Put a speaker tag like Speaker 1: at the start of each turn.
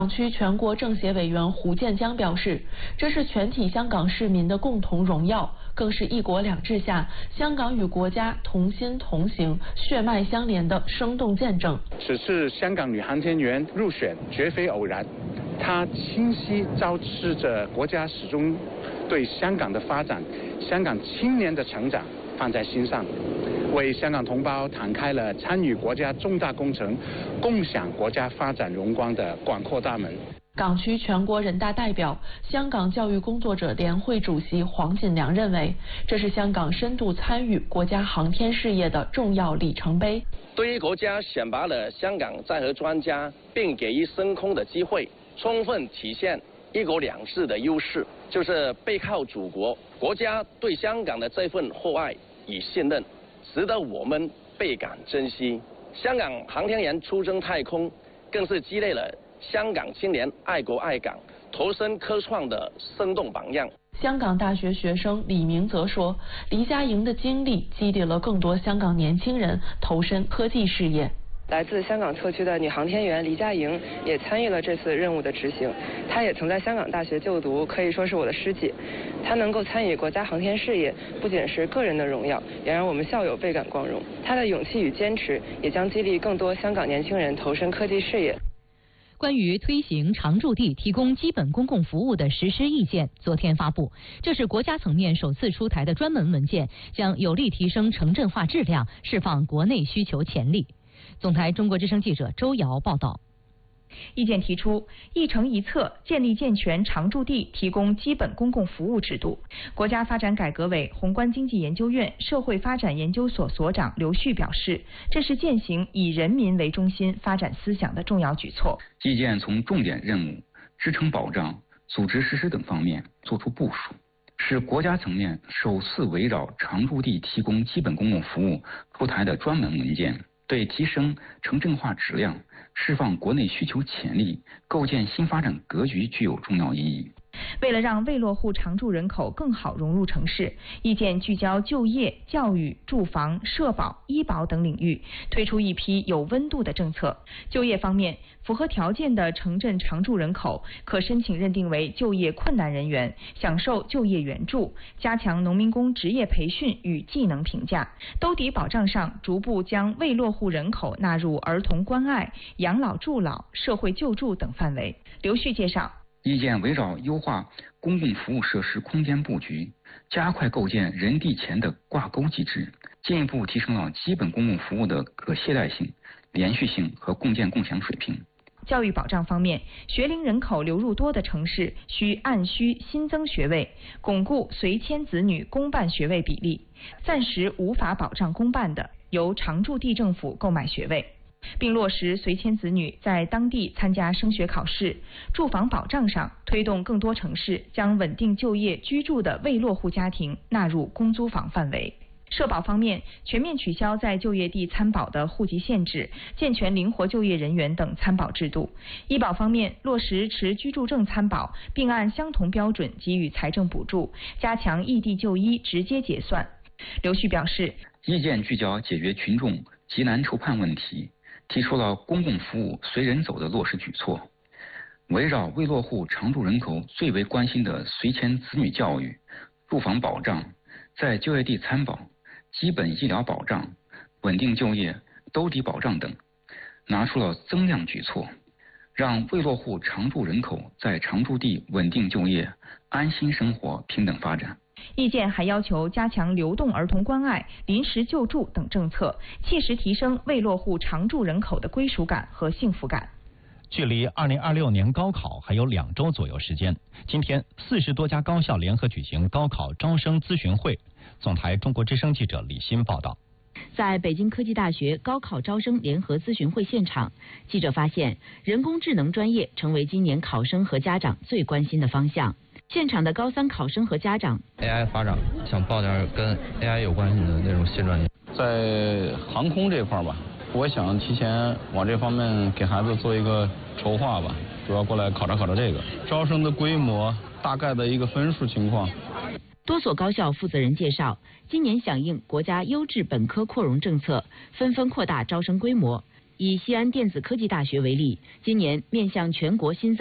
Speaker 1: 港区全国政协委员胡建江表示，这是全体香港市民的共同荣耀，更是一国两制下香港与国家同心同行、血脉相连的生动见证。
Speaker 2: 此次香港女航天员入选绝非偶然，她清晰昭示着国家始终对香港的发展、香港青年的成长放在心上，为香港同胞敞开了参与国家重大工程、共享国家发展荣光的广阔大门。
Speaker 1: 港区全国人大代表、香港教育工作者联会主席黄锦良认为，这是香港深度参与国家航天事业的重要里程碑。
Speaker 3: 对于国家选拔了香港在核专家，并给予升空的机会，充分体现一国两制的优势，就是背靠祖国，国家对香港的这份厚爱与信任，值得我们倍感珍惜。香港航天员出征太空，更是积累了香港青年爱国爱港、投身科创的生动榜样。
Speaker 1: 香港大学学生李明则说，黎家营的经历激励了更多香港年轻人投身科技事业。
Speaker 4: 来自香港特区的女航天员黎家营也参与了这次任务的执行。她也曾在香港大学就读，可以说是我的师姐。她能够参与国家航天事业，不仅是个人的荣耀，也让我们校友倍感光荣。她的勇气与坚持，也将激励更多香港年轻人投身科技事业。
Speaker 5: 关于推行常驻地提供基本公共服务的实施意见昨天发布，这是国家层面首次出台的专门文件，将有力提升城镇化质量，释放国内需求潜力。总台中国之声记者周瑶报道。
Speaker 6: 意见提出，一城一策，建立健全常驻地提供基本公共服务制度。国家发展改革委宏观经济研究院社会发展研究所所长刘旭表示，这是践行以人民为中心发展思想的重要举措。
Speaker 7: 意见从重点任务、支撑保障、组织实施等方面作出部署，是国家层面首次围绕常驻地提供基本公共服务出台的专门文件，对提升城镇化质量、释放国内需求潜力、构建新发展格局具有重要意义。
Speaker 6: 为了让未落户常住人口更好融入城市，意见聚焦就业、教育、住房、社保、医保等领域，推出一批有温度的政策。就业方面，符合条件的城镇常住人口可申请认定为就业困难人员，享受就业援助，加强农民工职业培训与技能评价。兜底保障上，逐步将未落户人口纳入儿童关爱、养老助老、社会救助等范围。刘旭介绍。
Speaker 7: 意见围绕优化公共服务设施空间布局，加快构建人地钱的挂钩机制，进一步提升了基本公共服务的可携带性、连续性和共建共享水平。
Speaker 6: 教育保障方面，学龄人口流入多的城市需按需新增学位，巩固随迁子女公办学位比例。暂时无法保障公办的，由常住地政府购买学位，并落实随迁子女在当地参加升学考试。住房保障上，推动更多城市将稳定就业居住的未落户家庭纳入公租房范围。社保方面，全面取消在就业地参保的户籍限制，健全灵活就业人员等参保制度。医保方面，落实持居住证参保，并按相同标准给予财政补助，加强异地就医直接结算。刘旭表示，
Speaker 7: 意见聚焦解决群众急难愁盼问题，提出了公共服务随人走的落实举措，围绕未落户常住人口最为关心的随迁子女教育、住房保障、在就业地参保、基本医疗保障、稳定就业、兜底保障等，拿出了增量举措，让未落户常住人口在常住地稳定就业、安心生活、平等发展。
Speaker 6: 意见还要求加强流动儿童关爱、临时救助等政策，切实提升未落户常住人口的归属感和幸福感。
Speaker 8: 距离2026年高考还有2周左右时间，今天40多家高校联合举行高考招生咨询会。总台中国之声记者李欣报道。
Speaker 5: 在北京科技大学高考招生联合咨询会现场，记者发现人工智能专业成为今年考生和家长最关心的方向。现场的高3考生和家长
Speaker 9: AI 发展，想报点跟 AI 有关系的那种新专业。
Speaker 10: 在航空这块吧，我想提前往这方面给孩子做一个筹划吧，主要过来考察这个招生的规模，大概的一个分数情况。
Speaker 5: 多所高校负责人介绍，今年响应国家优质本科扩容政策，纷纷扩大招生规模。
Speaker 11: 以西安电子科技大学为例，今年面向全国新增